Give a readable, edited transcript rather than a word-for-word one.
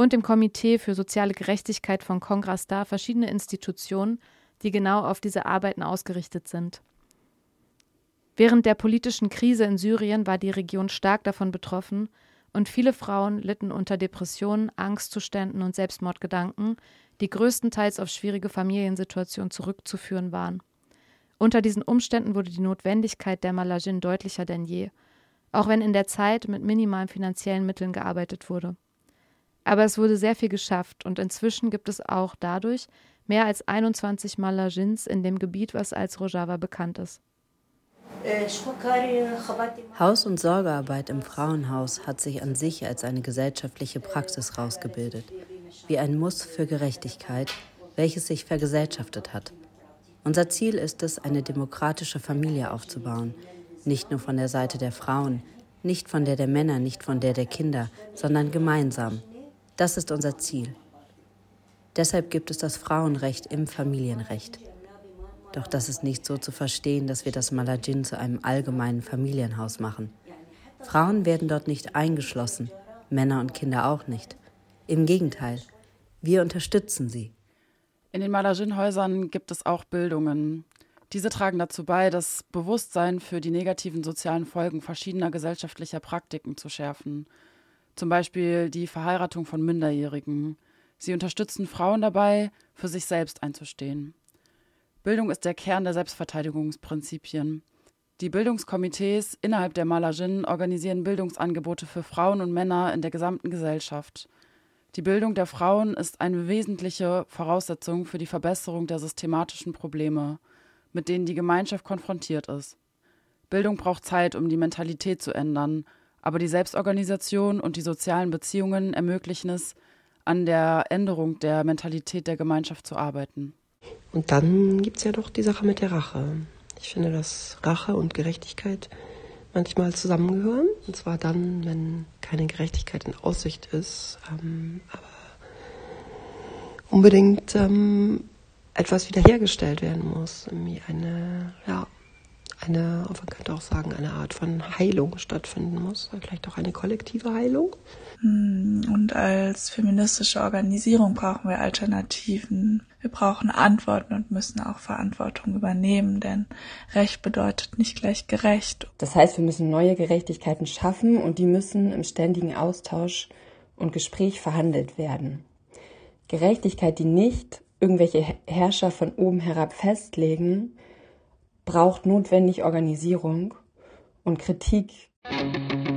und im Komitee für soziale Gerechtigkeit von Congress dar verschiedene Institutionen, die genau auf diese Arbeiten ausgerichtet sind. Während der politischen Krise in Syrien war die Region stark davon betroffen und viele Frauen litten unter Depressionen, Angstzuständen und Selbstmordgedanken, die größtenteils auf schwierige Familiensituationen zurückzuführen waren. Unter diesen Umständen wurde die Notwendigkeit der Malajin deutlicher denn je, auch wenn in der Zeit mit minimalen finanziellen Mitteln gearbeitet wurde. Aber es wurde sehr viel geschafft und inzwischen gibt es auch dadurch mehr als 21 Malajins in dem Gebiet, was als Rojava bekannt ist. Haus- und Sorgearbeit im Frauenhaus hat sich an sich als eine gesellschaftliche Praxis rausgebildet, wie ein Muss für Gerechtigkeit, welches sich vergesellschaftet hat. Unser Ziel ist es, eine demokratische Familie aufzubauen, nicht nur von der Seite der Frauen, nicht von der Männer, nicht von der Kinder, sondern gemeinsam. Das ist unser Ziel. Deshalb gibt es das Frauenrecht im Familienrecht. Doch das ist nicht so zu verstehen, dass wir das Malajin zu einem allgemeinen Familienhaus machen. Frauen werden dort nicht eingeschlossen, Männer und Kinder auch nicht. Im Gegenteil, wir unterstützen sie. In den Malajin-Häusern gibt es auch Bildungen. Diese tragen dazu bei, das Bewusstsein für die negativen sozialen Folgen verschiedener gesellschaftlicher Praktiken zu schärfen. Zum Beispiel die Verheiratung von Minderjährigen. Sie unterstützen Frauen dabei, für sich selbst einzustehen. Bildung ist der Kern der Selbstverteidigungsprinzipien. Die Bildungskomitees innerhalb der Malajin organisieren Bildungsangebote für Frauen und Männer in der gesamten Gesellschaft. Die Bildung der Frauen ist eine wesentliche Voraussetzung für die Verbesserung der systematischen Probleme, mit denen die Gemeinschaft konfrontiert ist. Bildung braucht Zeit, um die Mentalität zu ändern, aber die Selbstorganisation und die sozialen Beziehungen ermöglichen es, an der Änderung der Mentalität der Gemeinschaft zu arbeiten. Und dann gibt es ja doch die Sache mit der Rache. Ich finde, dass Rache und Gerechtigkeit manchmal zusammengehören. Und zwar dann, wenn keine Gerechtigkeit in Aussicht ist, aber unbedingt etwas wiederhergestellt werden muss. Irgendwie man könnte auch sagen, eine Art von Heilung stattfinden muss. Vielleicht auch eine kollektive Heilung. Und als feministische Organisierung brauchen wir Alternativen. Wir brauchen Antworten und müssen auch Verantwortung übernehmen, denn Recht bedeutet nicht gleich gerecht. Das heißt, wir müssen neue Gerechtigkeiten schaffen und die müssen im ständigen Austausch und Gespräch verhandelt werden. Gerechtigkeit, die nicht irgendwelche Herrscher von oben herab festlegen, braucht notwendig Organisierung und Kritik.